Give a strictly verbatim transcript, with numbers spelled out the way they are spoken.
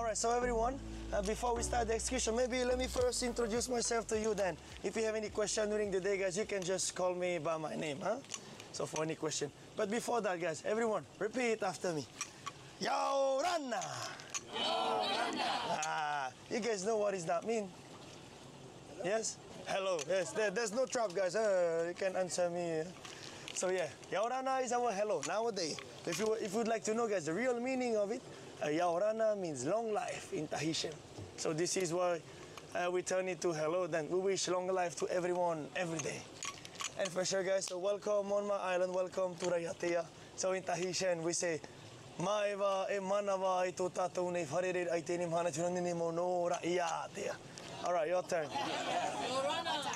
Alright, so everyone, uh, before we start the execution, maybe let me first introduce myself to you then. If you have any question during the day, guys, you can just call me by my name, huh? So for any question. But before that, guys, everyone, repeat after me. Yaurana! Yaurana! Ah, you guys know what does that mean? Yes? Hello, yes, there, there's no trap, guys. Uh, you can answer me. So yeah, Yaurana is our hello nowadays. If you if you'd like to know, guys, the real meaning of it, uh, Yaurana means long life in Tahitian. So this is why uh, we turn it to hello. Then we wish long life to everyone every day. And for sure, guys, so welcome on my island. Welcome to Raiatea. So in Tahitian we say, Maiva e manava e to tatou nei wharerer ai tēnei mahana tūrani ni mo no Raiatea. All right, your turn. Yaurana.